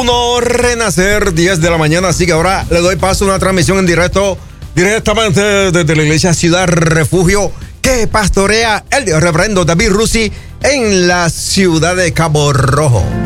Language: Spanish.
No renacer 10 de la mañana, así que ahora le doy paso a una transmisión en directamente desde la iglesia Ciudad Refugio, que pastorea el reverendo David Rusi en la ciudad de Cabo Rojo.